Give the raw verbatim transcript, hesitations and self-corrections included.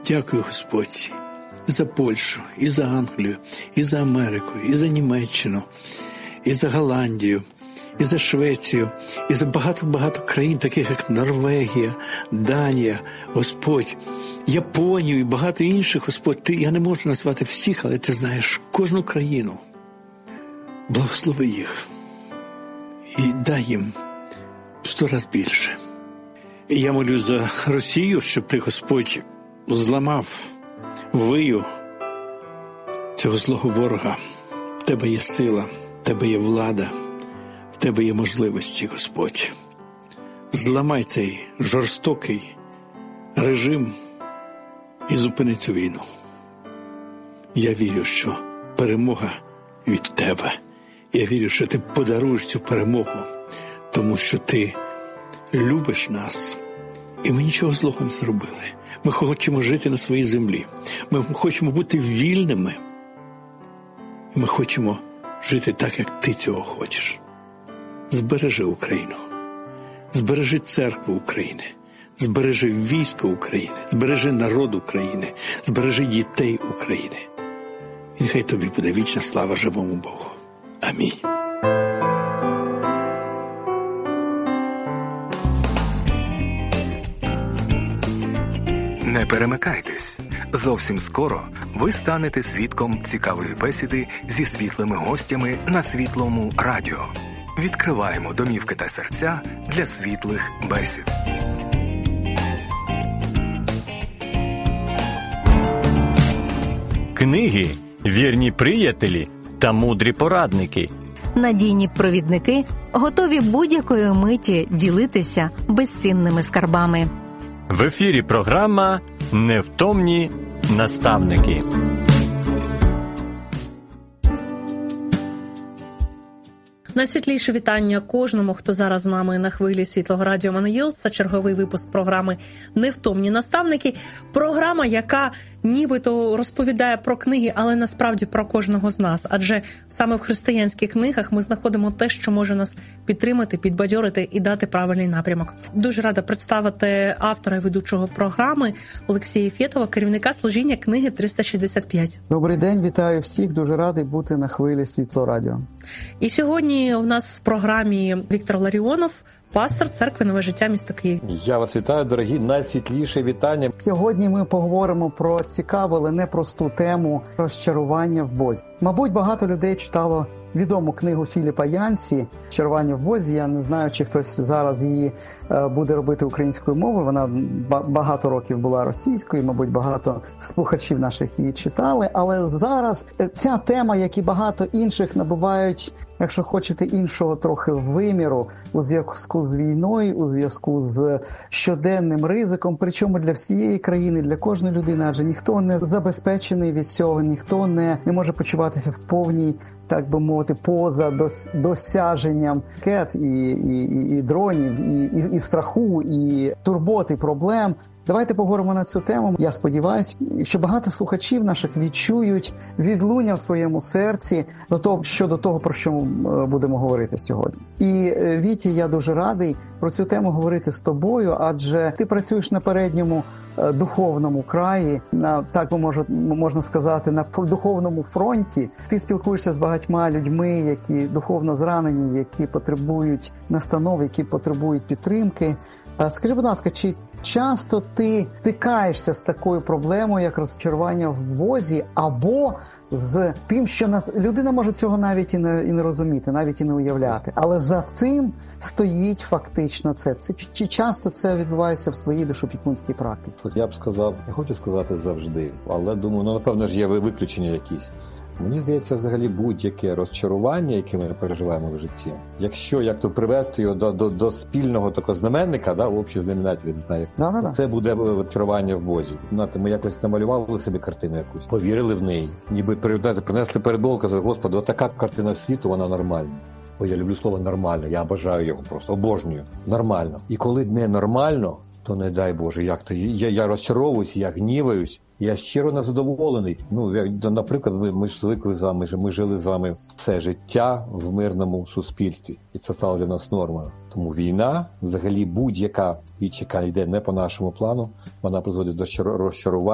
Дякую, Господь, і за Польщу, і за Англію, і за Америку, і за Німеччину, і за Голландію, і за Швецію, і за багато-багато країн, таких як Норвегія, Данія, Господь, Японію і багато інших, Господь. Ти, я не можу назвати всіх, але Ти знаєш кожну країну. Благослови їх і дай їм сто раз більше. І я молю за Росію, щоб Ти, Господь, зламав вию цього злого ворога. В Тебе є сила, в Тебе є влада, в Тебе є можливості, Господь. Зламай цей жорстокий режим і зупини цю війну. Я вірю, що перемога від Тебе. Я вірю, що Ти подаруєш цю перемогу, тому що Ти любиш нас, і ми нічого злого не зробили. Ми хочемо жити на своїй землі. Ми хочемо бути вільними. І ми хочемо жити так, як Ти цього хочеш. Збережи Україну. Збережи церкву України. Збережи військо України. Збережи народ України. Збережи дітей України. І нехай Тобі буде вічна слава живому Богу. Амінь. Не перемикайтесь. Зовсім скоро ви станете свідком цікавої бесіди зі світлими гостями на Світлому радіо. Відкриваємо домівки та серця для світлих бесід. Книги, вірні приятелі та мудрі порадники. Надійні провідники, готові будь-якої миті ділитися безцінними скарбами. В ефірі програма «Невтомні наставники». Найсвітліше вітання кожному, хто зараз з нами на хвилі Світлого радіо Мануїл. Це черговий випуск програми «Невтомні наставники». Програма, яка нібито розповідає про книги, але насправді про кожного з нас. Адже саме в християнських книгах ми знаходимо те, що може нас підтримати, підбадьорити і дати правильний напрямок. Дуже рада представити автора і ведучого програми Олексія Фєтова, керівника служіння книги триста шістдесят п'ять. Добрий день, вітаю всіх. Дуже радий бути на хвилі Світлого радіо. І сьогодні у нас в програмі Віктор Ларіонов, пастор церкви «Нове життя», місто Київ. Я вас вітаю, дорогі, найсвітліше вітання. Сьогодні ми поговоримо про цікаву, але непросту тему розчарування в Бозі. Мабуть, багато людей читало відому книгу Філіпа Янсі «Розчарування в Бозі». Я не знаю, чи хтось зараз її буде робити українською мовою. Вона багато років була російською, мабуть, багато слухачів наших її читали. Але зараз ця тема, як і багато інших, набувають, якщо хочете, іншого трохи виміру у зв'язку з війною, у зв'язку з щоденним ризиком, причому для всієї країни, для кожної людини, адже ніхто не забезпечений від цього, ніхто не, не може почуватися в повній, так би мовити, поза дос, досяженням ракет і, і, і, і дронів, і, і, і страху, і турботи, проблем. Давайте поговоримо на цю тему. Я сподіваюся, що багато слухачів наших відчують відлуння в своєму серці до того, щодо того, про що ми будемо говорити сьогодні. І, Віті, я дуже радий про цю тему говорити з тобою, адже ти працюєш на передньому духовному краї, на, так можна, можна сказати, на духовному фронті. Ти спілкуєшся з багатьма людьми, які духовно зранені, які потребують настанов, які потребують підтримки. Скажи, будь ласка, чи часто ти стикаєшся з такою проблемою, як розчарування в Бозі, або з тим, що нас... людина може цього навіть і не, і не розуміти, навіть і не уявляти. Але за цим стоїть фактично це. це. Чи часто це відбувається в твоїй душопікунській практиці? Я б сказав, я хочу сказати завжди, але думаю, ну, напевно ж є виключення якісь. Мені здається, взагалі будь-яке розчарування, яке ми переживаємо в житті, якщо як то привести його до, до, до спільного такого знаменника, да, общого знаменателя, не знаю, да, да, да. Це буде розчарування в Бозі. Знаєте, ми якось намалювали собі картину якусь, повірили в неї, ніби принесли перед Богом, казали: Господи, отака картина світу, вона нормальна. Ой, я люблю слово «нормально», я обожаю його просто, обожнюю. Нормально. І коли не нормально, то не дай Боже, як то я, я розчаровуюсь, я гніваюсь, я щиро незадоволений. Ну, я, наприклад, ми, ми ж звикли з вами, ми жили з вами все життя в мирному суспільстві. І це стало для нас нормою. Тому війна, взагалі будь-яка річ, яка йде не по нашому плану, вона призводить до розчарування.